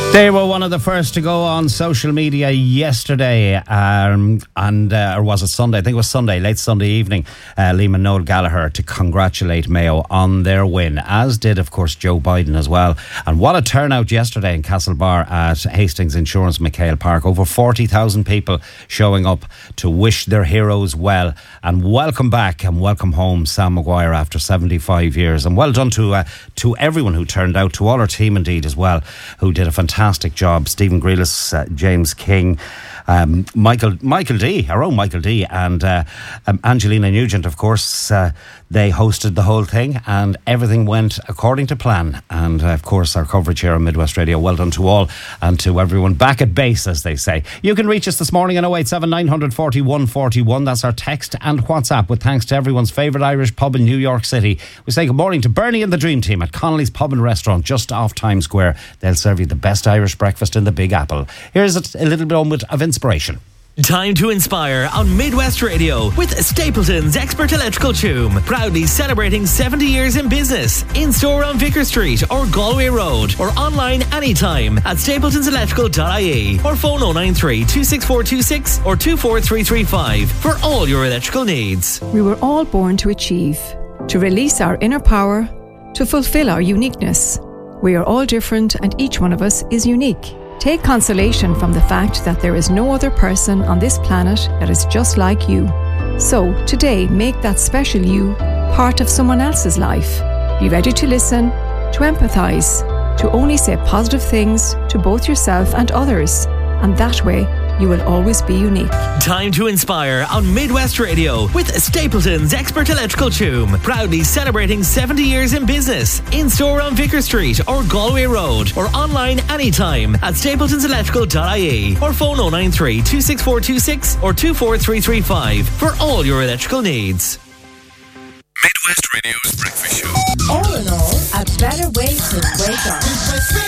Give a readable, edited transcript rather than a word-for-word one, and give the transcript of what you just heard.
They were one of the first to go on social media yesterday, or was it Sunday? I think it was Sunday, late Sunday evening. Liam and Noel Gallagher to congratulate Mayo on their win, as did, of course, Joe Biden as well. And what a turnout yesterday in Castlebar at Hastings Insurance McHale Park. Over 40,000 people showing up to wish their heroes well. And welcome back and welcome home, Sam Maguire, after 75 years. And well done to everyone who turned out, to all our team indeed as well, who did a fantastic job. Stephen Grealis, James King, Michael D, our own Michael D, and Angelina Nugent, of course. They hosted the whole thing and everything went according to plan. And of course, our coverage here on Midwest Radio, well done to all and to everyone back at base, as they say. You can reach us this morning on 087 940 141. That's our text and WhatsApp, with thanks to everyone's favourite Irish pub in New York City. We say good morning to Bernie and the Dream Team at Connolly's Pub and Restaurant just off Times Square. They'll serve you the best Irish breakfast in the Big Apple. Here's a little moment of inspiration. Time to inspire on Midwest Radio with Stapleton's Expert Electrical Choom. Proudly celebrating 70 years in business. In store on Vicar Street or Galway Road, or online anytime at stapletonselectrical.ie, or phone 093 26426 or 24335 for all your electrical needs. We were all born to achieve, to release our inner power, to fulfill our uniqueness. We are all different and each one of us is unique. Take consolation from the fact that there is no other person on this planet that is just like you. So, today, make that special you part of someone else's life. Be ready to listen, to empathise, to only say positive things to both yourself and others. And that way, you will always be unique. Time to inspire on Midwest Radio with Stapleton's Expert Electrical Choom. Proudly celebrating 70 years in business. In store on Vicar Street or Galway Road, or online anytime at stapletonselectrical.ie, or phone 093 26426 or 24335 for all your electrical needs. Midwest Radio's breakfast show. All in all, a better way to wake up.